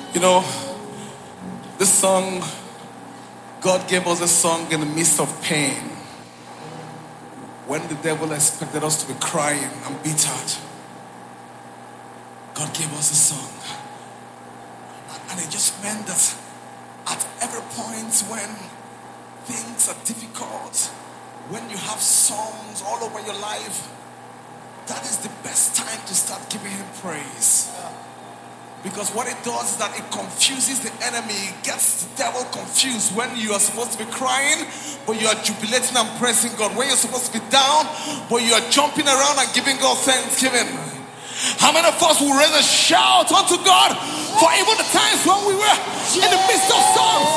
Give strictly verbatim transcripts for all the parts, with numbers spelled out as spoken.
You know, this song, God gave us a song in the midst of pain. When the devil expected us to be crying and bittered, God gave us a song. And it just meant that at every point when things are difficult, when you have songs all over your life, that is the best time to start giving him praise. Because what it does is that it confuses the enemy. It gets the devil confused when you are supposed to be crying, but you are jubilating and praising God. When you're supposed to be down, but you are jumping around and giving God thanksgiving. How many of us will raise a shout unto God for even the times when we were in the midst of storms?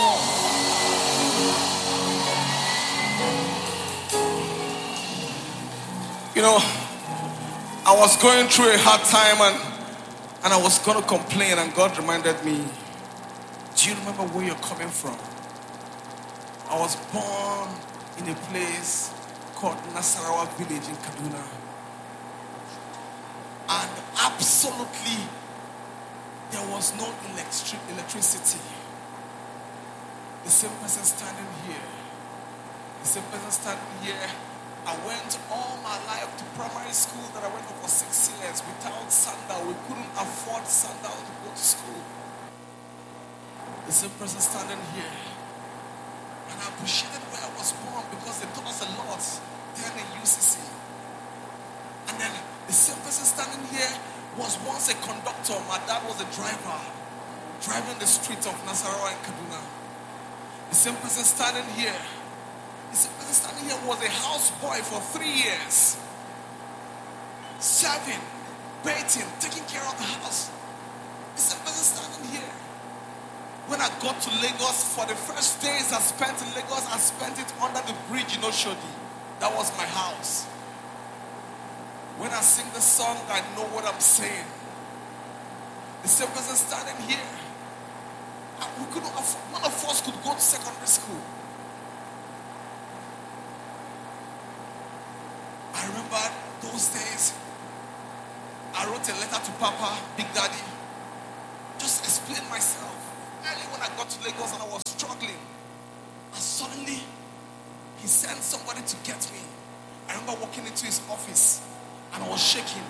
You know, I was going through a hard time and And I was going to complain, and God reminded me, do you remember where you're coming from? I was born in a place called Nasarawa village in Kaduna. And absolutely, there was no electric electricity. The same person standing here, the same person standing here, I went all my life to primary school that I went for six years without sandal. We couldn't afford sandal to go to school. The same person standing here. And I appreciated where I was born because they taught us a lot there in U C C. And then the same person standing here was once a conductor. My dad was a driver, driving the streets of Nasarawa and Kaduna. The same person standing here This person standing here was a houseboy for three years. Serving, bathing, taking care of the house. This person standing here. When I got to Lagos, for the first days I spent in Lagos, I spent it under the bridge in Oshodi. That was my house. When I sing the song, I know what I'm saying. The same person standing here. We couldn't afford, none of us could go to secondary school. I remember those days, I wrote a letter to Papa, Big Daddy, just explain myself. Early when I got to Lagos and I was struggling, and suddenly he sent somebody to get me. I remember walking into his office and I was shaking.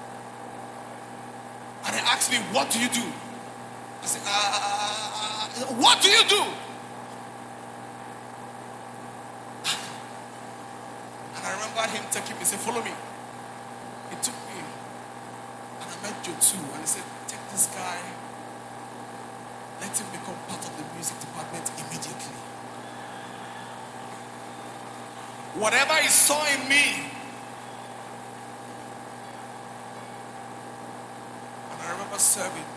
And he asked me, what do you do? I said, uh, what do you do? I remember him taking me, he said, follow me. He took me, and I met Joe too, and he said, take this guy, let him become part of the music department immediately. Whatever he saw in me, and I remember serving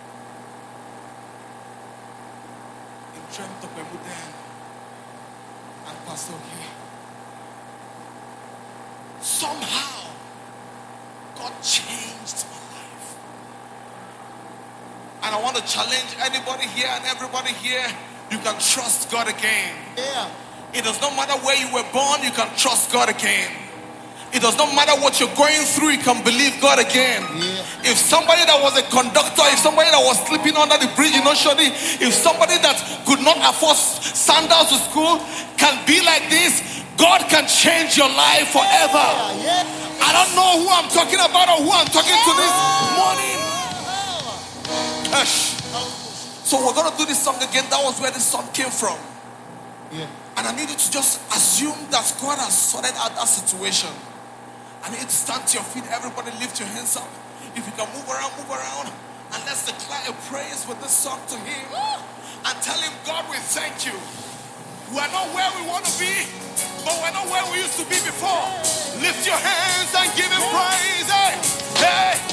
in Dreamt of Memuden and Pastor here. Somehow, God changed my life. And I want to challenge anybody here and everybody here, you can trust God again. Yeah. It does not matter where you were born, you can trust God again. It does not matter what you're going through, you can believe God again. Yeah. If somebody that was a conductor, if somebody that was sleeping under the bridge in Oshodi, if somebody that could not afford sandals to school can be like this, God can change your life forever. Yeah, yeah. I don't know who I'm talking about or who I'm talking to this morning. Gosh. So we're going to do this song again. That was where this song came from. Yeah. And I need you to just assume that God has sorted out that situation. I need you to stand to your feet. Everybody lift your hands up. If you can move around, move around. And let's declare a praise with this song to him. And tell him, God, we thank you. We're not where we want to be, but we're not where we used to be before. Lift your hands and give him praise. Hey, hey.